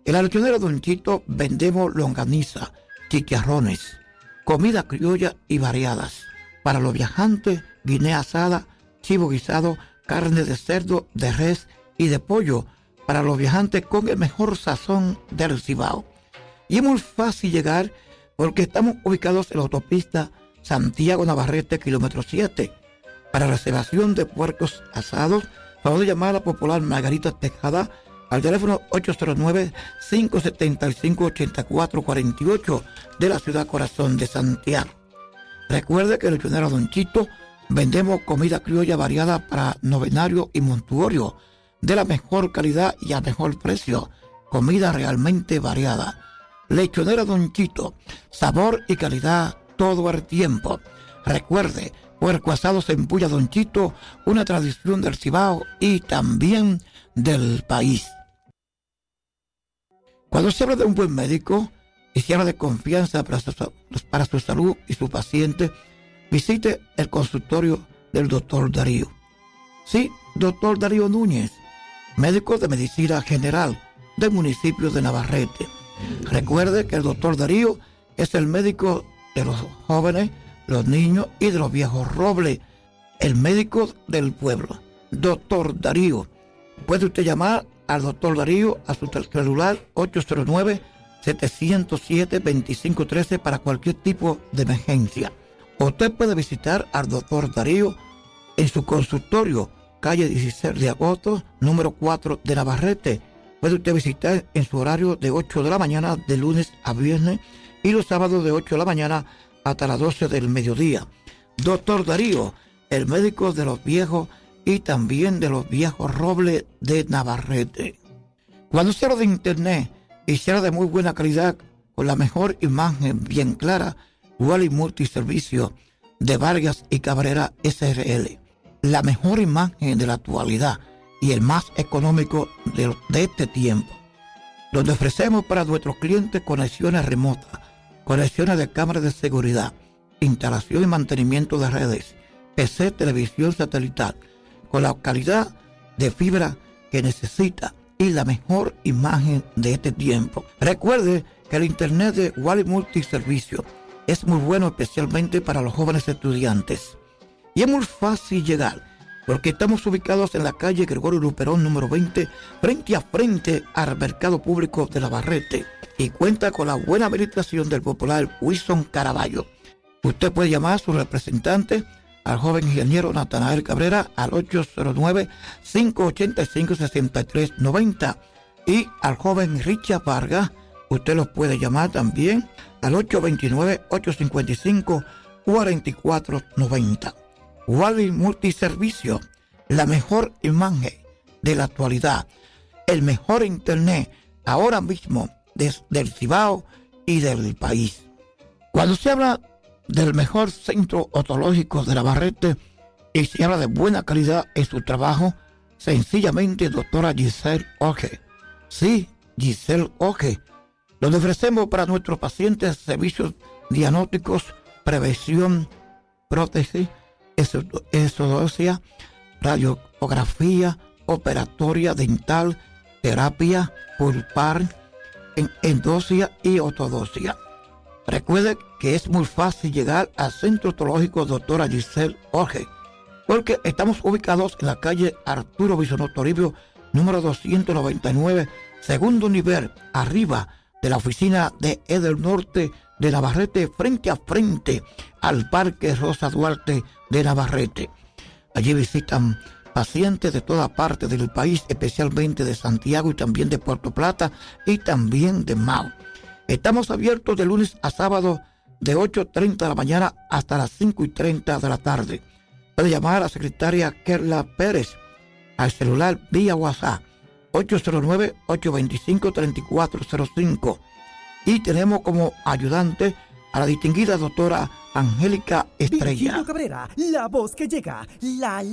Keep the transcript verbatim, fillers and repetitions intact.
En la lechonera Don Chito vendemos longaniza, chicharrones, comida criolla y variadas. Para los viajantes, guinea asada, chivo guisado, carne de cerdo, de res y de pollo. Para los viajantes con el mejor sazón del Cibao. Y es muy fácil llegar porque estamos ubicados en la autopista Santiago-Navarrete, kilómetro siete. Para reservación de puercos asados, favor de llamar a la popular Margarita Tejada al teléfono ocho cero nueve, cinco siete cinco, ocho cuatro cuatro ocho de la ciudad corazón de Santiago. Recuerde que en el lechonero Don Chito vendemos comida criolla variada para novenario y montuorio, de la mejor calidad y a mejor precio. Comida realmente variada. Lechonera Don Chito, sabor y calidad todo el tiempo. Recuerde, puerco asado se empulla Don Chito, una tradición del Cibao y también del país. Cuando se habla de un buen médico y se habla de confianza para su, para su salud y su paciente, visite el consultorio del doctor Darío. Sí, doctor Darío Núñez, médico de medicina general del municipio de Navarrete. Recuerde que el doctor Darío es el médico de los jóvenes, los niños y de los viejos robles, el médico del pueblo. Doctor Darío. Puede usted llamar al doctor Darío a su celular ocho cero nueve, siete cero siete, dos cinco uno tres para cualquier tipo de emergencia. Usted puede visitar al doctor Darío en su consultorio, calle dieciséis de agosto, número cuatro de Navarrete. Puede usted visitar en su horario de ocho de la mañana de lunes a viernes y los sábados de ocho de la mañana hasta las doce del mediodía. Doctor Darío, el médico de los viejos y también de los viejos robles de Navarrete. Cuando se habla de internet y se habla de muy buena calidad, con la mejor imagen bien clara, Wally Multiservicio de Vargas y Cabrera S R L. La mejor imagen de la actualidad y el más económico de, de este tiempo, donde ofrecemos para nuestros clientes conexiones remotas, conexiones de cámaras de seguridad, instalación y mantenimiento de redes, P C, televisión satelital, con la calidad de fibra que necesita y la mejor imagen de este tiempo. Recuerde que el internet de Wally Multiservicio es muy bueno, especialmente para los jóvenes estudiantes. Y es muy fácil llegar, porque estamos ubicados en la calle Gregorio Luperón, número veinte, frente a frente al Mercado Público de Navarrete, y cuenta con la buena administración del popular Wilson Caraballo. Usted puede llamar a su representante, al joven ingeniero Natanael Cabrera, al ocho cero nueve, cinco ocho cinco, seis tres nueve cero, y al joven Richard Vargas, usted los puede llamar también al ocho dos nueve, ocho cinco cinco, cuatro cuatro nueve cero. Wally Multiservicio, la mejor imagen de la actualidad, el mejor internet ahora mismo desde el Cibao y del país. Cuando se habla del mejor centro odontológico de Navarrete y se habla de buena calidad en su trabajo, sencillamente doctora Giselle Oje. Sí, Giselle Oje, donde ofrecemos para nuestros pacientes servicios diagnósticos, prevención, prótesis, esodosia, radiografía, operatoria dental, terapia pulpar, endosia y ortodoncia. Recuerde que es muy fácil llegar al Centro Odontológico doctora Giselle Oje, porque estamos ubicados en la calle Arturo Bisonó Toribio, número doscientos noventa y nueve, segundo nivel, arriba de la oficina de Edel Norte de Navarrete, frente a frente al Parque Rosa Duarte de Navarrete. Allí visitan pacientes de toda parte del país, especialmente de Santiago y también de Puerto Plata y también de Mao. Estamos abiertos de lunes a sábado de ocho y treinta de la mañana hasta las cinco y treinta de la tarde. Puede llamar a la secretaria Kerla Pérez al celular vía WhatsApp ocho cero nueve, ocho dos cinco, tres cuatro cero cinco. Y tenemos como ayudante a la distinguida doctora Angélica Estrella. Virgilio Cabrera, la voz que llega, la